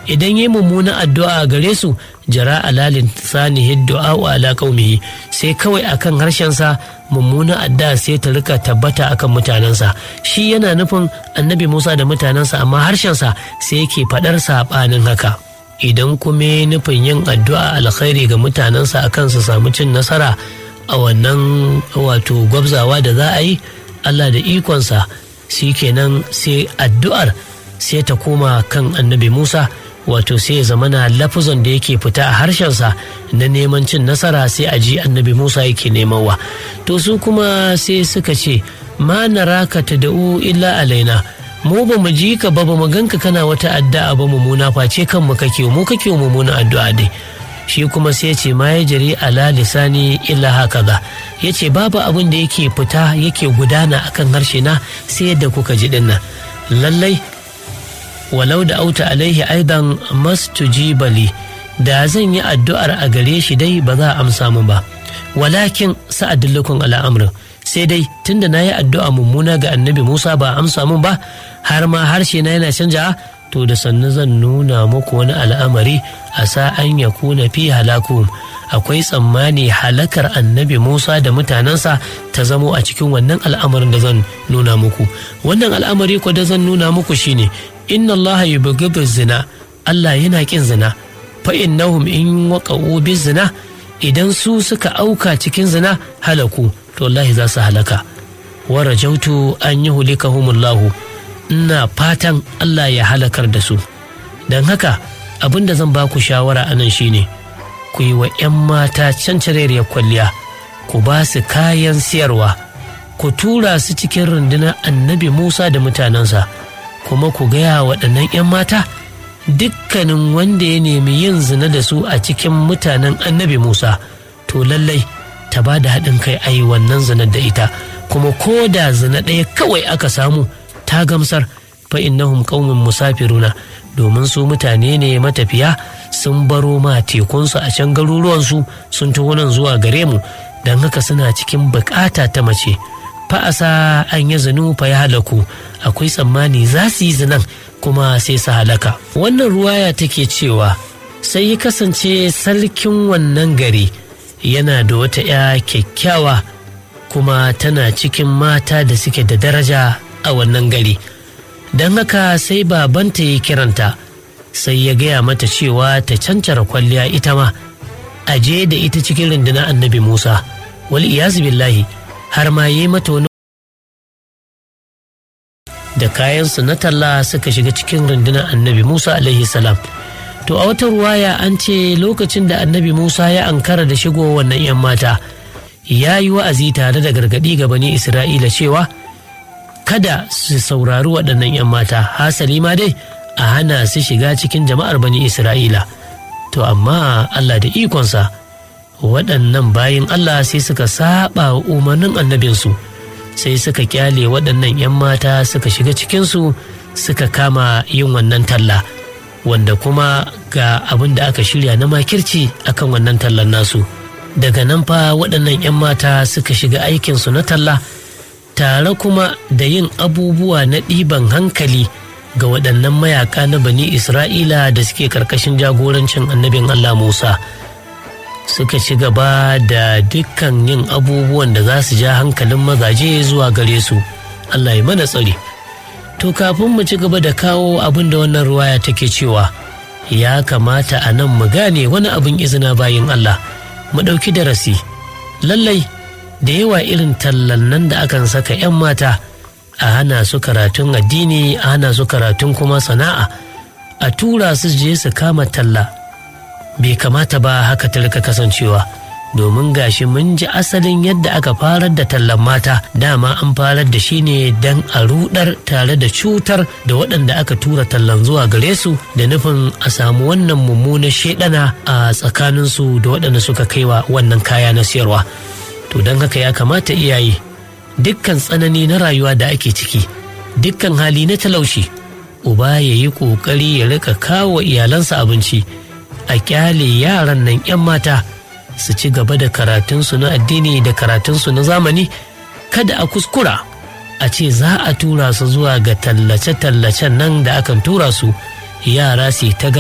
idan yi mummunan addu'a gare su jara alalin sanihi du'a wa ala qaumihi sai kawai akan harshensa mummunan addu'a sai ta rika tabbata akan mutanensa. Shi yana nufin annabi Musa da mutanensa amma harshensa sai yake faɗar saɓanin haka. Idan kuma nufin yin addu'a alkhairi ga mutanensa akan su samu cin nasara a wannan wato gwabzawa da za a yi, Allah da ikonsa shi kenan sai addu'ar sai ta koma kan annabi Musa, wato sai ya zamana lafuzan da yake fita a harshensa na neman cin nasara sai a ji annabi Musa yake nemanwa. To su kuma sai suka ce ma naraka tad'u illa alaina, mu ba mu ji ka ba mu ganka kana wata addu'a ba mummuna face kan mu kake mummuna addu'a dai. Shi kuma sai ce ma ya jari ala lisani illa hakaza, yace babu abin da yake fita yake gudana akan harshe na sai yadda kuka ji dinnan. Lallai walau da auta alaihi aidan mastujibali, da zan yi addu'ar a gare shi dai ba za a amsa min ba, walakin sa'adullukum ala amrin, sai dai tunda nayi addu'a mummuna ga annabi Musa ba amsa min ba, har ma harshe na yana canja, to da sannu zan nuna muku wani al'amari a sa'an ya kuna fi halakum, akwai tsammani halakar annabi Musa da mutanensa ta zamo a cikin wannan al'amarin da zan nuna muku. Wannan al'amari ko da zan nuna muku shine inna Allah yubghidu zina, Allah yana kin zina, fa innahum in waqa'u bizina, idan su suka auka cikin zina halaku, to wallahi za su halaka. Wa rajautu an yuhlikahumullahu, ina fatan Allah ya halakar da su. Don haka abin da zan ba ku shawara anan shine ku yi wa 'yan mata cancareriyar kwalliya, ku ba su kayan siyarwa, ku tura su cikin rundunar annabi Musa da mutanensa, kuma ku gaya waɗannan 'yan mata dukkanin wanda ya nemi yin zina da su a cikin mutanen annabi Musa, to lallai ta ba da haɗin kai a yi wannan zinar da ita, kuma ko da zina ɗaya kawai aka samu ta gamsar, fa innahum qaumun musafiruna, domin su mutane ne matafiya sun baro ma tekunsu a can garuruwansu sun taho nan zuwa gare mu, don haka suna cikin bukata ta mace. Fa'asa an yi zinu fa ya halaku, akwai tsammani za su yi zinan kuma sai su halaka. Wannan ruwaya take cewa sai ya kasance sarkin wannan gari yana da wata 'ya kyakkyawa kuma tana cikin mata da suke da daraja a wannan gari. Don haka sai babanta ya kiranta, sai ya gaya mata cewa ta cancara kwalliya ita ma, a je da ita cikin rundunar annabi Musa, wal iyazu billahi, har ma yi mata wani da kayansu na talla suka shiga cikin rundunar annabi Musa alaihi salam. To a wata ruwaya an ce lokacin da annabi Musa ya ankara da shigo wannan 'yan mata, ya yi wa'azi tare da gargaɗi ga bani Isra'ila cewa kada su saurari waɗannan 'yan mata, hasali ma dai a hana su shiga cikin jama'ar bani Isra'ila. To amma Allah da ikonsa, waɗannan bayin Allah sai suka saba wa umarnin annabinsu, sai suka kyale waɗannan 'yan mata suka shiga cikinsu suka kama yin wannan talla, wanda kuma ga abin da aka shirya na makirci akan wannan tallan nasu. Daga nan fa waɗannan 'yan mata suka shiga aikinsu na talla, tare kuma da yin abubuwa na ɗiban hankali ga waɗannan mayaka na bani Isra'ila da suke ƙarƙashin jagorancin annabin Allah Musa. Suka ci gaba da dukkan yin abubuwan da za su ja hankalin mazaje zuwa gare su. Allah ya mana tsari. To kafin mu ci gaba da kawo abin da wannan ruwaya take cewa, ya kamata a nan mu gane wani abin izina bayin Allah, mu ɗauki darasi. Lallai da yawa irin tallan nan da akan saka 'yan mata, a hana su karatun addini, a hana su karatun kuma sana'a, a tura su je su kama talla, bai kamata ba haka ta rika kasancewa, domin gashi mun ji asalin yadda aka farar da tallan mata. Dama an farar da shi ne don a rudar tare da cutar da waɗanda aka tura tallan zuwa gare su, da nufin a samu wannan mummunar shaidana a tsakaninsu da waɗanda suka kaiwa wannan kaya na siyarwa. To don haka ya kamata iyaye, dukkan tsanani na rayuwa da ake ciki, dukkan hali na talauci, uba ya yi ƙoƙari ya rika kawo iyalansa abinci, a kyale yaran nan 'yan mata su ci gaba da karatunsu na addini da karatunsu na zamani. Kada a kuskura a ce za a tura su zuwa ga tallace-tallacen nan da akan tura su, yara su ta